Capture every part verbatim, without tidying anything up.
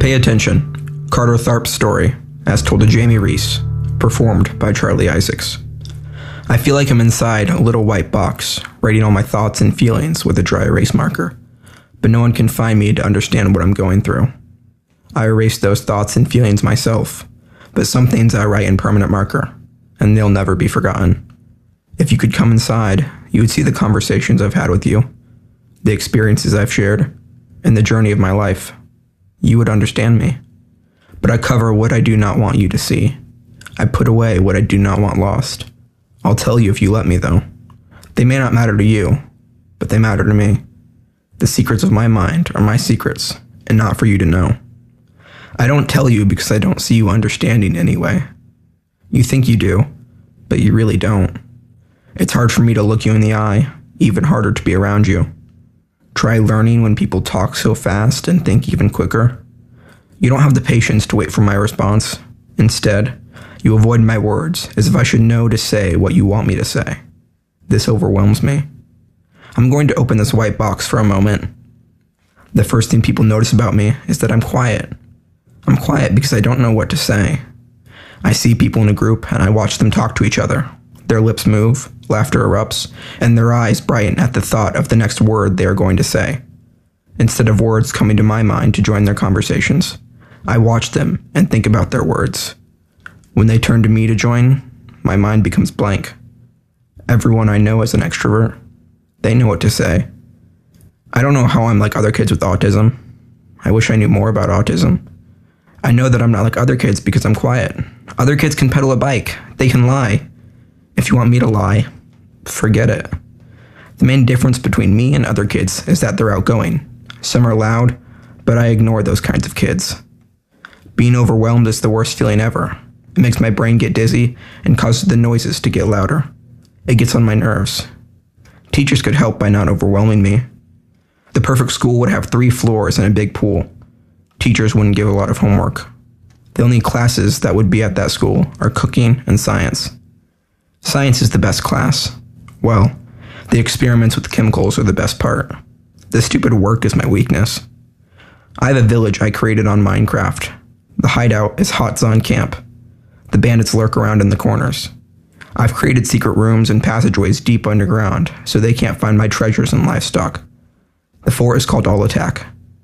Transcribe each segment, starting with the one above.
Pay attention. Carter Tharp's story, as told to Jamie Reese, performed by Charlie Isaacs. I feel like I'm inside a little white box, writing all my thoughts and feelings with a dry erase marker, but no one can find me to understand what I'm going through. I erase those thoughts and feelings myself, but some things I write in permanent marker, and they'll never be forgotten. If you could come inside, you would see the conversations I've had with you, the experiences I've shared, and the journey of my life. You would understand me. But I cover what I do not want you to see. I put away what I do not want lost. I'll tell you if you let me, though. They may not matter to you, but they matter to me. The secrets of my mind are my secrets, and not for you to know. I don't tell you because I don't see you understanding anyway. You think you do, but you really don't. It's hard for me to look you in the eye, even harder to be around you. Try learning when people talk so fast and think even quicker. You don't have the patience to wait for my response. Instead, you avoid my words as if I should know to say what you want me to say. This overwhelms me. I'm going to open this white box for a moment. The first thing people notice about me is that I'm quiet. I'm quiet because I don't know what to say. I see people in a group and I watch them talk to each other. Their lips move, laughter erupts, and their eyes brighten at the thought of the next word they are going to say. Instead of words coming to my mind to join their conversations, I watch them and think about their words. When they turn to me to join, my mind becomes blank. Everyone I know is an extrovert. They know what to say. I don't know how I'm like other kids with autism. I wish I knew more about autism. I know that I'm not like other kids because I'm quiet. Other kids can pedal a bike. They can lie. If you want me to lie, forget it. The main difference between me and other kids is that they're outgoing. Some are loud, but I ignore those kinds of kids. Being overwhelmed is the worst feeling ever. It makes my brain get dizzy and causes the noises to get louder. It gets on my nerves. Teachers could help by not overwhelming me. The perfect school would have three floors and a big pool. Teachers wouldn't give a lot of homework. The only classes that would be at that school are cooking and science. Science is the best class. Well, the experiments with chemicals are the best part. The stupid work is my weakness. I have a village I created on Minecraft. The hideout is Hot Zone Camp. The bandits lurk around in the corners. I've created secret rooms and passageways deep underground, so they can't find my treasures and livestock. The fort is called All Attack.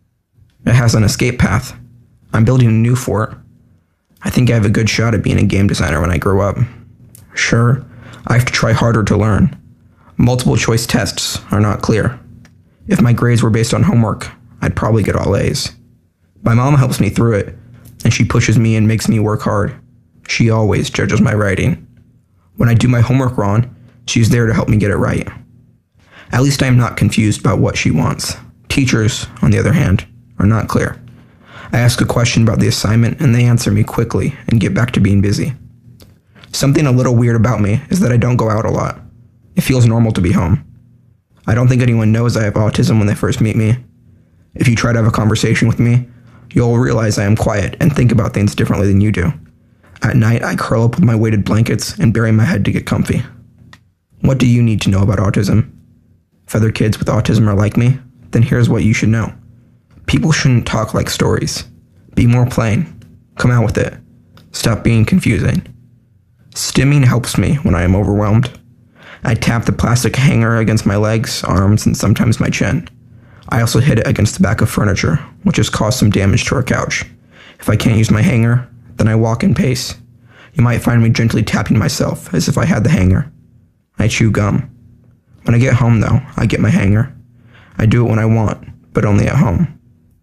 It has an escape path. I'm building a new fort. I think I have a good shot at being a game designer when I grow up. Sure, I have to try harder to learn. Multiple choice tests are not clear. If my grades were based on homework, I'd probably get all A's. My mom helps me through it, and she pushes me and makes me work hard. She always judges my writing. When I do my homework wrong, she's there to help me get it right. At least I am not confused about what she wants. Teachers, on the other hand, are not clear. I ask a question about the assignment and they answer me quickly and get back to being busy. Something a little weird about me is that I don't go out a lot. It feels normal to be home. I don't think anyone knows I have autism when they first meet me. If you try to have a conversation with me, you'll realize I am quiet and think about things differently than you do. At night, I curl up with my weighted blankets and bury my head to get comfy. What do you need to know about autism? If other kids with autism are like me, then here's what you should know. People shouldn't talk like stories. Be more plain. Come out with it. Stop being confusing. Stimming helps me when I am overwhelmed. I tap the plastic hanger against my legs, arms, and sometimes my chin. I also hit it against the back of furniture, which has caused some damage to our couch. If I can't use my hanger, then I walk and pace. You might find me gently tapping myself as if I had the hanger. I chew gum. When I get home, though, I get my hanger. I do it when I want, but only at home.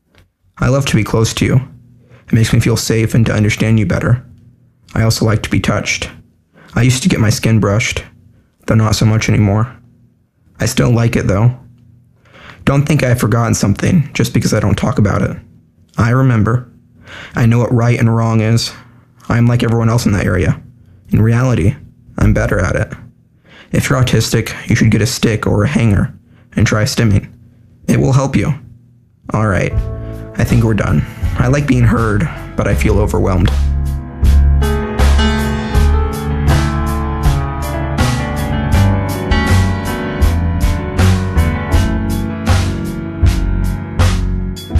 I love to be close to you. It makes me feel safe and to understand you better. I also like to be touched. I used to get my skin brushed, though not so much anymore. I still like it, though. Don't think I've forgotten something just because I don't talk about it. I remember. I know what right and wrong is. I'm like everyone else in that area. In reality, I'm better at it. If you're autistic, you should get a stick or a hanger and try stimming. It will help you. Alright, I think we're done. I like being heard, but I feel overwhelmed.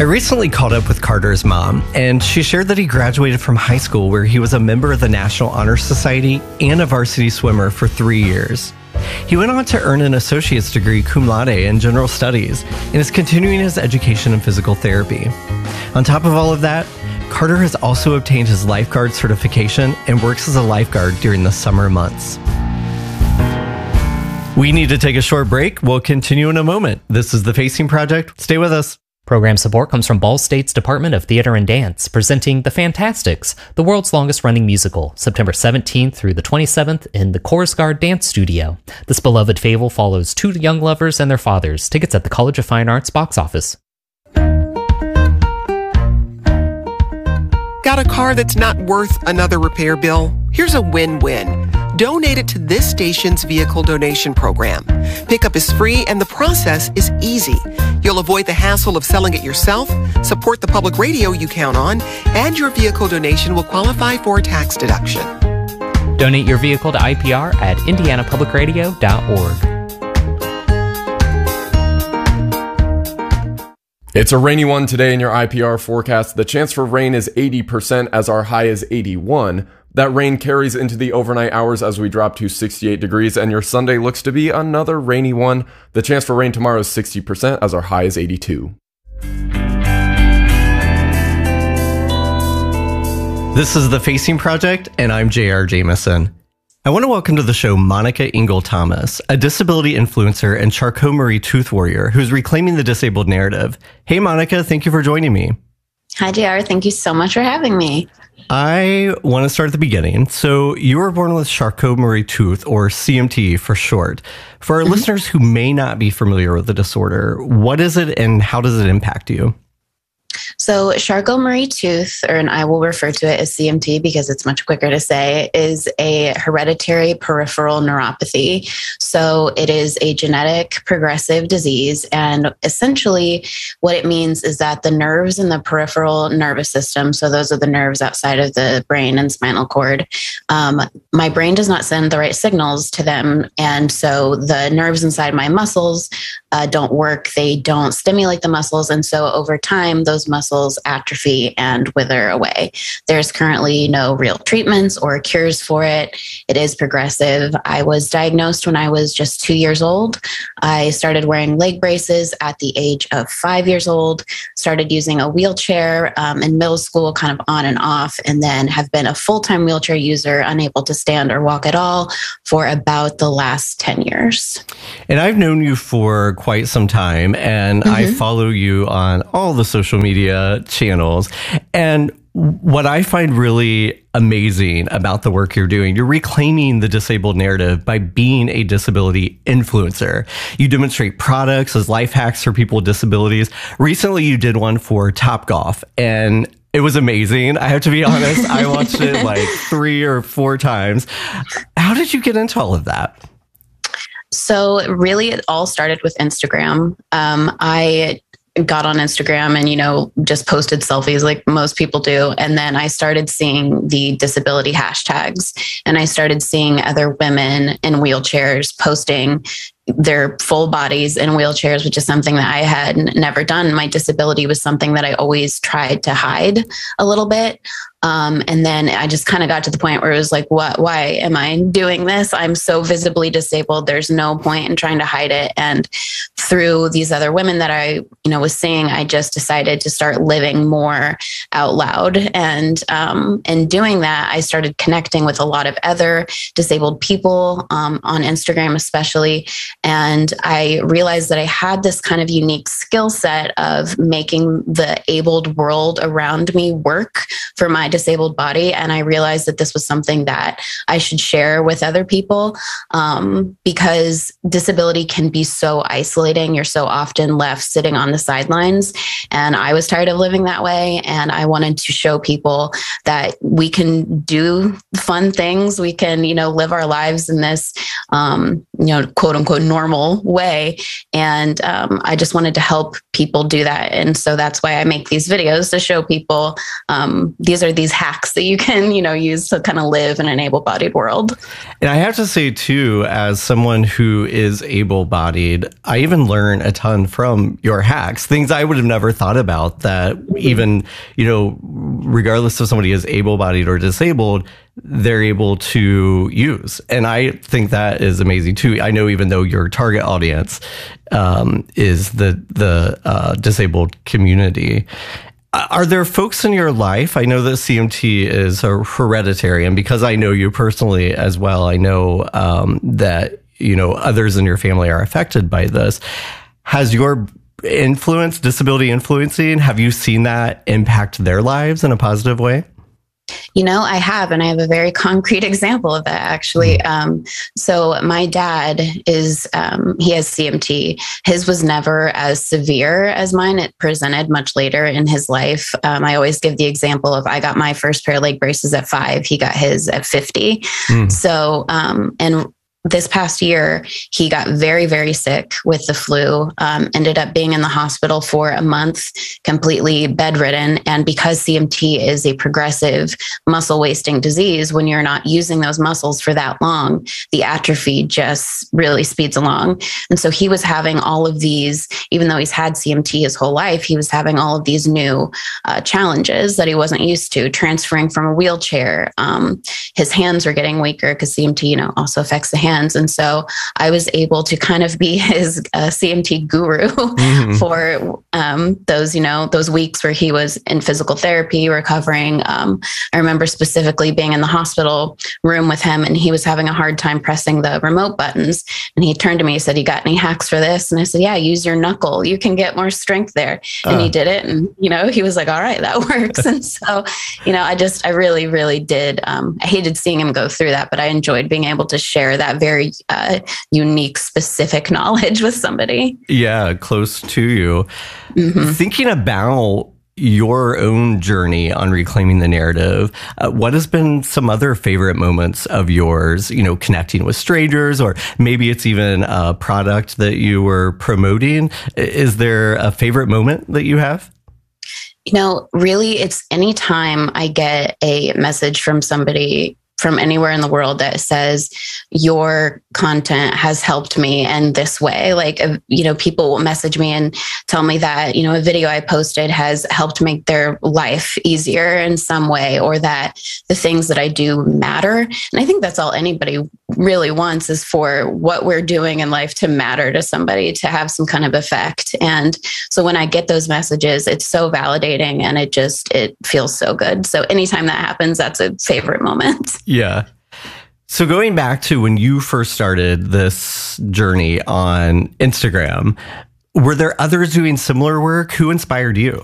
I recently caught up with Carter's mom, and she shared that he graduated from high school where he was a member of the National Honor Society and a varsity swimmer for three years. He went on to earn an associate's degree cum laude in general studies and is continuing his education in physical therapy. On top of all of that, Carter has also obtained his lifeguard certification and works as a lifeguard during the summer months. We need to take a short break. We'll continue in a moment. This is The Facing Project. Stay with us. Program support comes from Ball State's Department of Theater and Dance, presenting The Fantastics, the world's longest-running musical, September seventeenth through the twenty-seventh in the Korsgaard Dance Studio. This beloved fable follows two young lovers and their fathers. Tickets at the College of Fine Arts box office. Got a car that's not worth another repair bill? Here's a win-win. Donate it to this station's vehicle donation program. Pickup is free and the process is easy. You'll avoid the hassle of selling it yourself, support the public radio you count on, and your vehicle donation will qualify for a tax deduction. Donate your vehicle to I P R at indiana public radio dot org. It's a rainy one today in your I P R forecast. The chance for rain is eighty percent as our high is eighty-one. That rain carries into the overnight hours as we drop to sixty-eight degrees, and your Sunday looks to be another rainy one. The chance for rain tomorrow is sixty percent as our high is eighty-two. This is The Facing Project, and I'm J R Jameson. I want to welcome to the show Monica Engel Thomas, a disability influencer and Charcot-Marie Tooth warrior who's reclaiming the disabled narrative. Hey, Monica, thank you for joining me. Hi, J R. Thank you so much for having me. I want to start at the beginning. So you were born with Charcot-Marie Tooth, or C M T for short. For our mm-hmm. listeners who may not be familiar with the disorder, what is it and how does it impact you? So Charcot-Marie Tooth, or and I will refer to it as C M T because it's much quicker to say, is a hereditary peripheral neuropathy. So it is a genetic progressive disease. And essentially what it means is that the nerves in the peripheral nervous system, so those are the nerves outside of the brain and spinal cord, um, my brain does not send the right signals to them. And so the nerves inside my muscles uh, don't work. They don't stimulate the muscles. And so over time, those muscles atrophy and wither away. There's currently no real treatments or cures for it. It is progressive. I was diagnosed when I was just two years old. I started wearing leg braces at the age of five years old, started using a wheelchair um, in middle school, kind of on and off, and then have been a full-time wheelchair user, unable to stand or walk at all for about the last ten years. And I've known you for quite some time, and mm-hmm. I follow you on all the social media channels. And what I find really amazing about the work you're doing, you're reclaiming the disabled narrative by being a disability influencer. You demonstrate products as life hacks for people with disabilities. Recently, you did one for Topgolf, and it was amazing. I have to be honest, I watched it like three or four times. How did you get into all of that? So really, it all started with Instagram. Um, I got on Instagram and, you know, just posted selfies like most people do. And then I started seeing the disability hashtags, and I started seeing other women in wheelchairs posting their full bodies in wheelchairs, which is something that I had never done. My disability was something that I always tried to hide a little bit. Um, and then I just kind of got to the point where it was like, what, why am I doing this? I'm so visibly disabled. There's no point in trying to hide it. And through these other women that I, you know, was seeing, I just decided to start living more out loud. And, um, in doing that, I started connecting with a lot of other disabled people, um, on Instagram, especially. And I realized that I had this kind of unique skill set of making the abled world around me work for my disabled body. And I realized that this was something that I should share with other people, um, because disability can be so isolating. You're so often left sitting on the sidelines. And I was tired of living that way. And I wanted to show people that we can do fun things. We can, you know, live our lives in this, um, you know, quote unquote, normal way. And um, I just wanted to help people do that. And so that's why I make these videos to show people um, these are these hacks that you can, you know, use to kind of live in an able-bodied world. And I have to say, too, as someone who is able-bodied, I even learn a ton from your hacks, things I would have never thought about that even, you know, regardless of somebody is able-bodied or disabled, they're able to use. And I think that is amazing too. I know even though your target audience um, is the, the uh, disabled community, are there folks in your life? I know that C M T is a hereditary, and because I know you personally as well, I know um, that, you know, others in your family are affected by this. Has your influence, disability influencing, have you seen that impact their lives in a positive way? You know, I have, and I have a very concrete example of that, actually. Um, so my dad is, um, he has C M T. His was never as severe as mine. It presented much later in his life. Um, I always give the example of I got my first pair of leg braces at five. He got his at fifty. Mm. So, um, and this past year, he got very, very sick with the flu, um, ended up being in the hospital for a month, completely bedridden. And because C M T is a progressive muscle wasting disease, when you're not using those muscles for that long, the atrophy just really speeds along. And so he was having all of these, even though he's had C M T his whole life, he was having all of these new uh, challenges that he wasn't used to, transferring from a wheelchair. Um, his hands are getting weaker because C M T, you know, also affects the hands. And so I was able to kind of be his uh, C M T guru mm-hmm. for um, those, you know, those weeks where he was in physical therapy, recovering. Um, I remember specifically being in the hospital room with him, and he was having a hard time pressing the remote buttons. And he turned to me and said, "You got any hacks for this?" And I said, "Yeah, use your knuckle. You can get more strength there." And uh. he did it. And, you know, he was like, "All right, that works." And so, you know, I just, I really, really did. Um, I hated seeing him go through that, but I enjoyed being able to share that very uh, unique, specific knowledge with somebody. Yeah, close to you. Mm-hmm. Thinking about your own journey on reclaiming the narrative, uh, what has been some other favorite moments of yours, you know, connecting with strangers, or maybe it's even a product that you were promoting? Is there a favorite moment that you have? You know, really, it's anytime I get a message from somebody from anywhere in the world that says your content has helped me in this way. Like, you know, people will message me and tell me that, you know, a video I posted has helped make their life easier in some way, or that the things that I do matter. And I think that's all anybody really wants, is for what we're doing in life to matter to somebody, to have some kind of effect. And so when I get those messages, it's so validating, and it just, it feels so good. So anytime that happens, that's a favorite moment. Yeah. So going back to when you first started this journey on Instagram, were there others doing similar work? Who inspired you?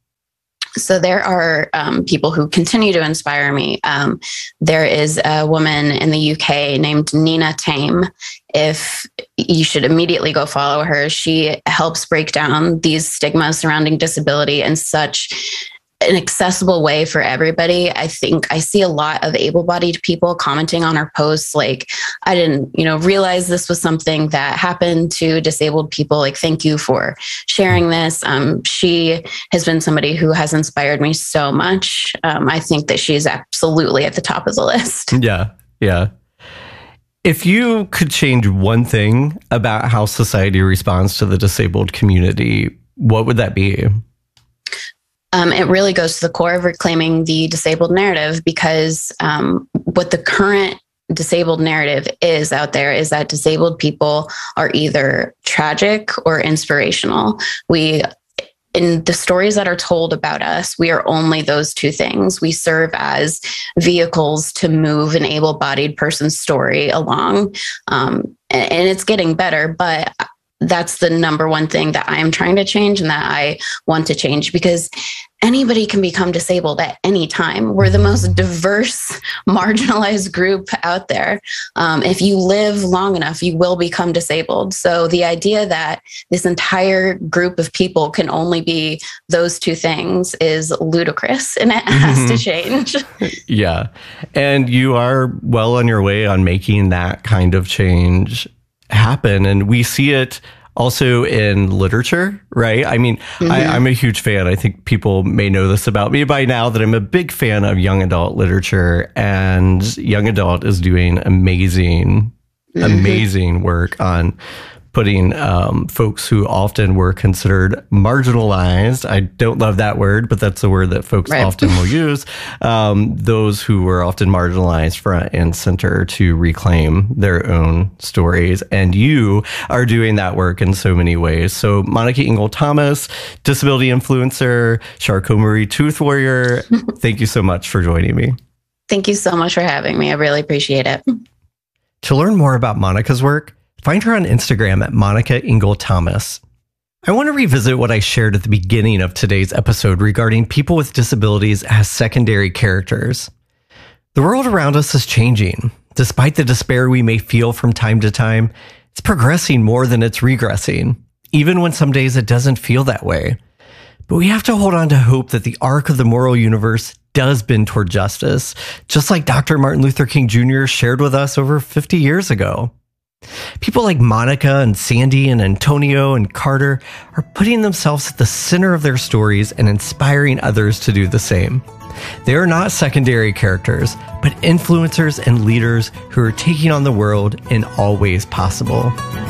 So there are um, people who continue to inspire me. Um, there is a woman in the U K named Nina Tame. If you should immediately go follow her. She helps break down these stigmas surrounding disability in such an accessible way for everybody. I think I see a lot of able-bodied people commenting on our posts like, I didn't, you know, realize this was something that happened to disabled people. Like, thank you for sharing this. Um, she has been somebody who has inspired me so much. Um, I think that she's absolutely at the top of the list. Yeah, yeah. If you could change one thing about how society responds to the disabled community, what would that be? Um, it really goes to the core of reclaiming the disabled narrative, because um, what the current disabled narrative is out there is that disabled people are either tragic or inspirational. We, in the stories that are told about us, we are only those two things. We serve as vehicles to move an able-bodied person's story along. Um, and, and it's getting better, but that's the number one thing that I'm trying to change, and that I want to change, because anybody can become disabled at any time. We're the most diverse, marginalized group out there. Um, if you live long enough, you will become disabled. So the idea that this entire group of people can only be those two things is ludicrous, and it has mm-hmm. to change. Yeah. And you are well on your way on making that kind of change happen. And we see it also in literature, right? I mean, mm-hmm. I, I'm a huge fan. I think people may know this about me by now, that I'm a big fan of young adult literature, and young adult is doing amazing, mm-hmm. amazing work on putting um, folks who often were considered marginalized. I don't love that word, but that's a word that folks right. often will use. Um, those who were often marginalized front and center to reclaim their own stories. And you are doing that work in so many ways. So Monica Ingle Thomas, disability influencer, Charcot Marie Tooth Warrior, thank you so much for joining me. Thank you so much for having me. I really appreciate it. To learn more about Monica's work, find her on Instagram at Monica Ingle Thomas. I want to revisit what I shared at the beginning of today's episode regarding people with disabilities as secondary characters. The world around us is changing. Despite the despair we may feel from time to time, it's progressing more than it's regressing, even when some days it doesn't feel that way. But we have to hold on to hope that the arc of the moral universe does bend toward justice, just like Doctor Martin Luther King Junior shared with us over fifty years ago. People like Monica and Sandy and Antonio and Carter are putting themselves at the center of their stories and inspiring others to do the same. They are not secondary characters, but influencers and leaders who are taking on the world in all ways possible.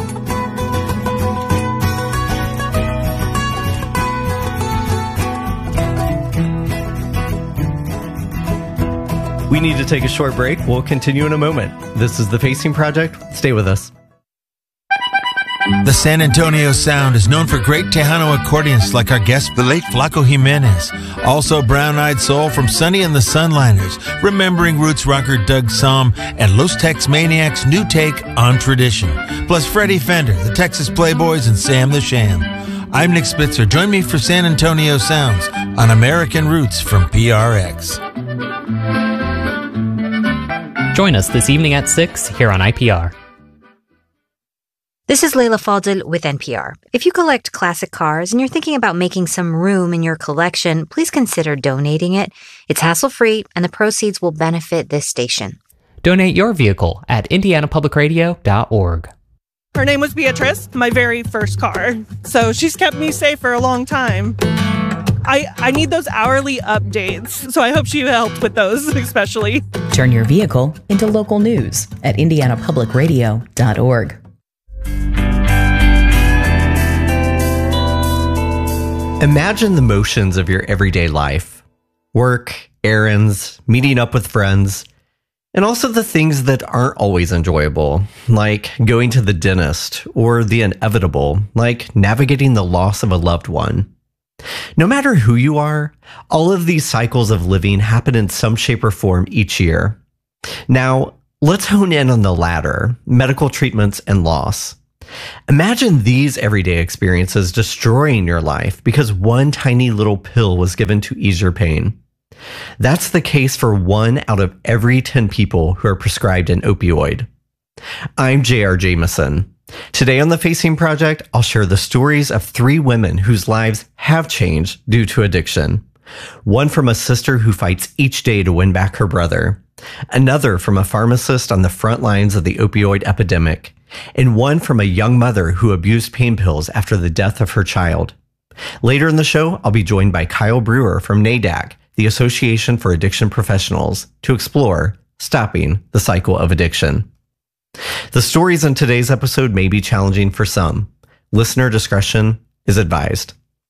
We need to take a short break. We'll continue in a moment. This is The Facing Project. Stay with us. The San Antonio Sound is known for great Tejano accordionists like our guest, the late Flaco Jimenez. Also Brown-Eyed Soul from Sonny and the Sunliners, remembering roots rocker Doug Somm, and Los Tex Maniacs' new take on tradition. Plus Freddie Fender, the Texas Playboys, and Sam the Sham. I'm Nick Spitzer. Join me for San Antonio Sounds on American Roots from P R X. Join us this evening at six here on I P R. This is Layla Fadel with N P R. If you collect classic cars and you're thinking about making some room in your collection, please consider donating it. It's hassle-free, and the proceeds will benefit this station. Donate your vehicle at indiana public radio dot org. Her name was Beatrice, my very first car. So she's kept me safe for a long time. I, I need those hourly updates, so I hope she helped with those, especially. Turn your vehicle into local news at indiana public radio dot org. Imagine the motions of your everyday life. Work, errands, meeting up with friends, and also the things that aren't always enjoyable, like going to the dentist, or the inevitable, like navigating the loss of a loved one. No matter who you are, all of these cycles of living happen in some shape or form each year. Now, let's hone in on the latter, medical treatments and loss. Imagine these everyday experiences destroying your life because one tiny little pill was given to ease your pain. That's the case for one out of every ten people who are prescribed an opioid. I'm J R Jameson. Today on The Facing Project, I'll share the stories of three women whose lives have changed due to addiction. One from a sister who fights each day to win back her brother. Another from a pharmacist on the front lines of the opioid epidemic. And one from a young mother who abused pain pills after the death of her child. Later in the show, I'll be joined by Kyle Brewer from NAADAC, the Association for Addiction Professionals, to explore stopping the cycle of addiction. The stories in today's episode may be challenging for some. Listener discretion is advised.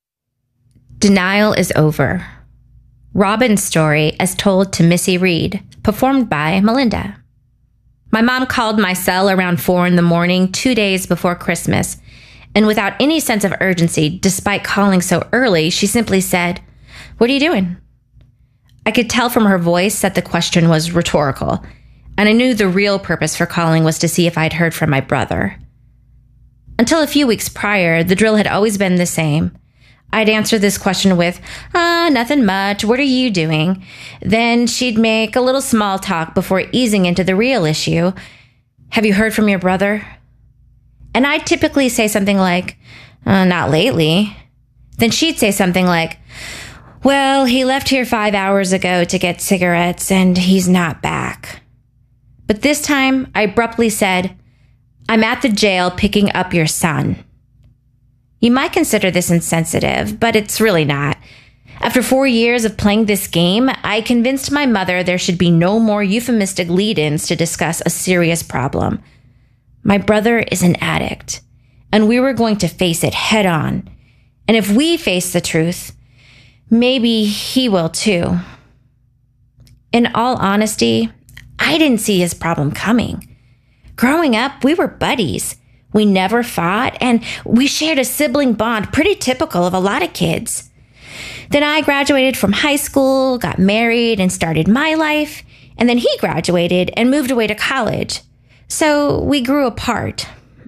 Denial is over. Robin's story as told to Missy Reed, performed by Melinda. My mom called my cell around four in the morning, two days before Christmas, and without any sense of urgency, despite calling so early, she simply said, "What are you doing?" I could tell from her voice that the question was rhetorical, and I knew the real purpose for calling was to see if I'd heard from my brother. Until a few weeks prior, the drill had always been the same. I'd answer this question with, ah, nothing much, what are you doing? Then she'd make a little small talk before easing into the real issue. Have you heard from your brother? And I'd typically say something like, uh, not lately. Then she'd say something like, well, he left here five hours ago to get cigarettes and he's not back. But this time, I abruptly said, I'm at the jail picking up your son. You might consider this insensitive, but it's really not. After four years of playing this game, I convinced my mother there should be no more euphemistic lead-ins to discuss a serious problem. My brother is an addict, and we were going to face it head on. And if we face the truth, maybe he will too. In all honesty, I didn't see his problem coming. Growing up, we were buddies. We never fought, and we shared a sibling bond pretty typical of a lot of kids. Then I graduated from high school, got married, and started my life. And then he graduated and moved away to college. So we grew apart.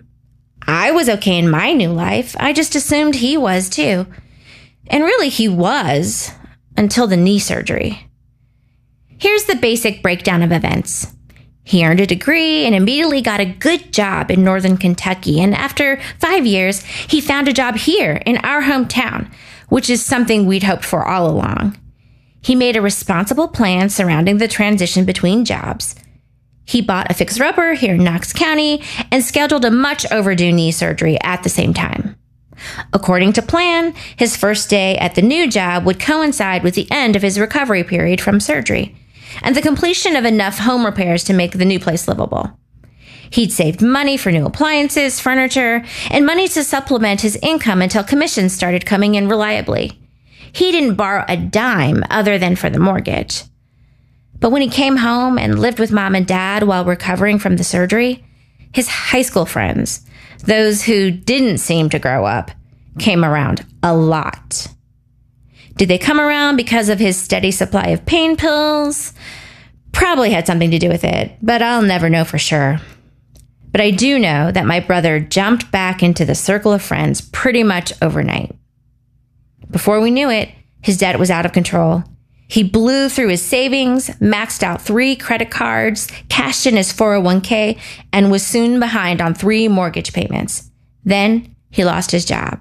I was okay in my new life. I just assumed he was too. And really he was, until the knee surgery. Here's the basic breakdown of events. He earned a degree and immediately got a good job in northern Kentucky. And after five years, he found a job here in our hometown, which is something we'd hoped for all along. He made a responsible plan surrounding the transition between jobs. He bought a fixer-upper here in Knox County and scheduled a much overdue knee surgery at the same time. According to plan, his first day at the new job would coincide with the end of his recovery period from surgery and the completion of enough home repairs to make the new place livable. He'd saved money for new appliances, furniture, and money to supplement his income until commissions started coming in reliably. He didn't borrow a dime other than for the mortgage. But when he came home and lived with mom and dad while recovering from the surgery, his high school friends, those who didn't seem to grow up, came around a lot. Did they come around because of his steady supply of pain pills? Probably had something to do with it, but I'll never know for sure. But I do know that my brother jumped back into the circle of friends pretty much overnight. Before we knew it, his debt was out of control. He blew through his savings, maxed out three credit cards, cashed in his four oh one k, and was soon behind on three mortgage payments. Then he lost his job.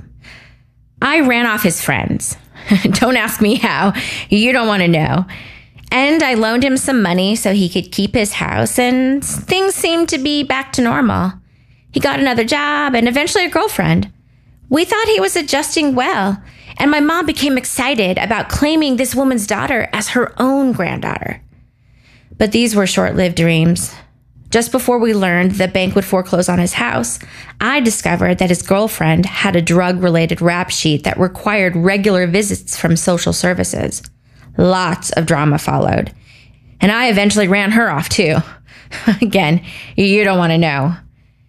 I ran off his friends. Don't ask me how. You don't want to know. And I loaned him some money so he could keep his house, and things seemed to be back to normal. He got another job and eventually a girlfriend. We thought he was adjusting well, and my mom became excited about claiming this woman's daughter as her own granddaughter. But these were short-lived dreams. Just before we learned the bank would foreclose on his house, I discovered that his girlfriend had a drug-related rap sheet that required regular visits from social services. Lots of drama followed. And I eventually ran her off too. Again, you don't want to know.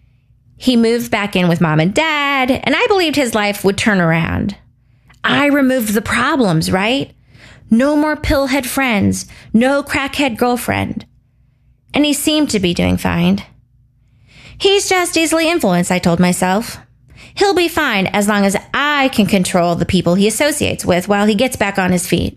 He moved back in with mom and dad, and I believed his life would turn around. I removed the problems, right? No more pillhead friends, no crackhead girlfriend. And he seemed to be doing fine. He's just easily influenced, I told myself. He'll be fine as long as I can control the people he associates with while he gets back on his feet.